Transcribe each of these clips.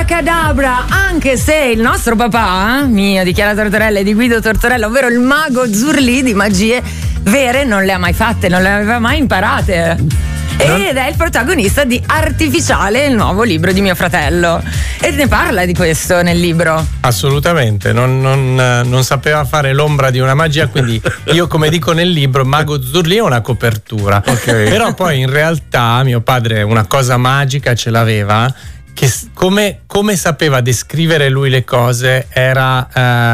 Abracadabra, anche se il nostro papà, mio, di Chiara Tortorella e di Guido Tortorella, ovvero il mago Zurlì, di magie vere non le ha mai fatte, non le aveva mai imparate. Ed è il protagonista di Artificiale, il nuovo libro di mio fratello. E ne parla di questo nel libro. Assolutamente, non sapeva fare l'ombra di una magia, quindi io, come dico nel libro, Mago Zurlì è una copertura. Okay. Però poi in realtà mio padre una cosa magica ce l'aveva, che come sapeva descrivere lui le cose era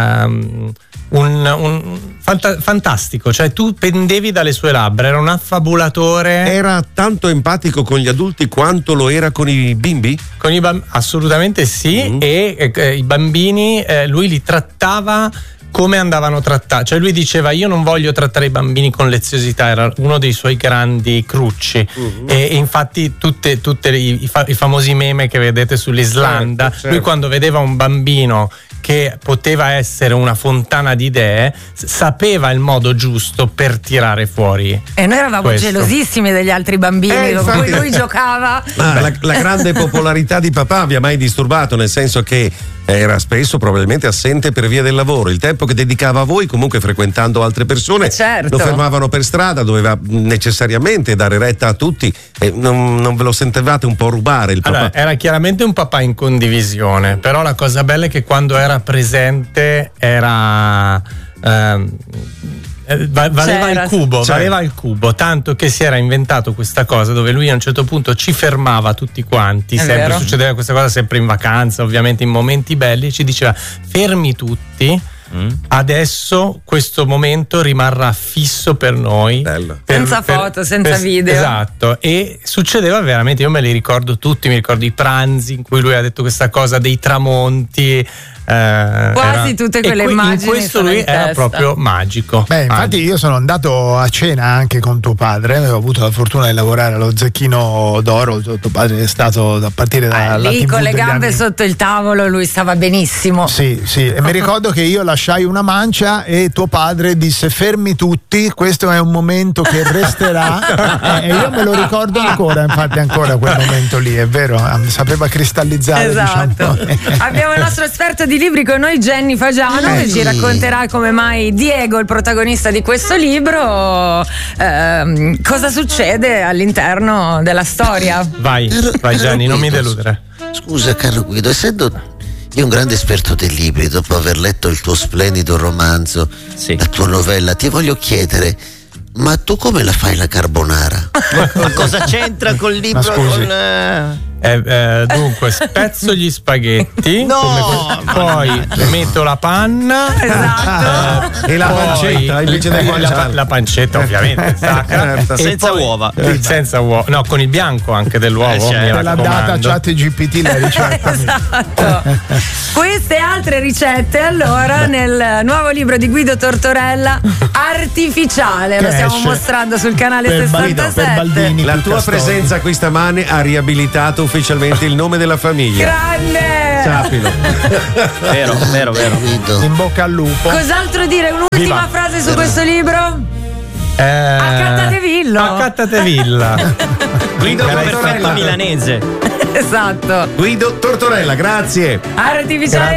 fantastico, cioè tu pendevi dalle sue labbra, era un affabulatore. Era tanto empatico con gli adulti quanto lo era con i bimbi? Assolutamente sì. E i bambini lui li trattava come andavano trattati, cioè lui diceva: io non voglio trattare i bambini con leziosità, era uno dei suoi grandi crucci. E infatti tutte i famosi meme che vedete sull'Islanda, certo. Lui quando vedeva un bambino che poteva essere una fontana di idee, sapeva il modo giusto per tirare fuori. E noi eravamo gelosissimi degli altri bambini con cui lui giocava. La grande popolarità di papà vi ha mai disturbato? Nel senso che era spesso probabilmente assente per via del lavoro. Il tempo che dedicava a voi, comunque frequentando altre persone, certo. Lo fermavano per strada, doveva necessariamente dare retta a tutti. Non ve lo sentivate un po' rubare il papà? Allora, era chiaramente un papà in condivisione, però la cosa bella è che quando era presente valeva il cubo, tanto che si era inventato questa cosa dove lui a un certo punto ci fermava tutti quanti, sempre succedeva questa cosa, sempre in vacanza, ovviamente in momenti belli, e ci diceva: fermi tutti, adesso questo momento rimarrà fisso per noi. Senza foto, senza video. Esatto. E succedeva veramente, io me li ricordo tutti, mi ricordo i pranzi in cui lui ha detto questa cosa dei tramonti. Quasi tutte quelle immagini. In questo lui era proprio magico. Beh, infatti io sono andato a cena anche con tuo padre, avevo avuto la fortuna di lavorare allo Zecchino d'Oro. Tuo padre è stato a partire dalla lì TV con le gambe sotto il tavolo, lui stava benissimo. Sì, e mi ricordo che io lasciai una mancia e tuo padre disse: fermi tutti, questo è un momento che resterà. E io me lo ricordo ancora, infatti ancora quel momento lì, è vero, sapeva cristallizzare. Esatto. Diciamo. Abbiamo il nostro esperto di libri con noi, Jenny Fagiano, che ci racconterà come mai Diego, il protagonista di questo libro, cosa succede all'interno della storia. Vai Jenny, non mi deludere. Scusa caro Guido, essendo io un grande esperto dei libri, dopo aver letto il tuo splendido romanzo, la tua novella, ti voglio chiedere: ma tu come la fai la carbonara? Ma cosa c'entra col libro? Dunque spezzo gli spaghetti, poi metto la panna, e la pancetta invece del guanciale. La pancetta ovviamente sacra, senza uova. Senza uova, no, con il bianco anche dell'uovo. Te l'ha data ChatGPT la ricetta. Esatto. Queste altre ricette allora nel nuovo libro di Guido Tortorella, Artificiale, lo stiamo mostrando sul canale 67. La tua presenza qui stamane ha riabilitato ufficialmente il nome della famiglia. Grande! Sappilo. Vero. In bocca al lupo. Cos'altro dire? Un'ultima frase su questo libro? Accattate villa. Guido perfetto milanese. Esatto. Guido Tortorella, grazie. Artificiale.